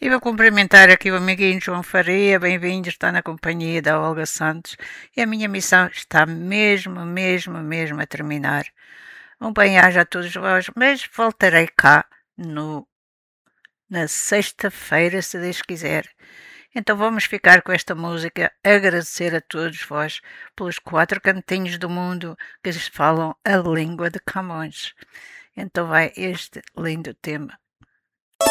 E vou cumprimentar aqui o amiguinho João Faria, bem-vindo, está na companhia da Olga Santos e a minha missão está mesmo a terminar. Um bem-aja a todos vós, mas voltarei cá no, na sexta-feira, se Deus quiser. Então vamos ficar com esta música, agradecer a todos vós pelos 4 cantinhos do mundo que falam a língua de Camões. Então vai este lindo tema.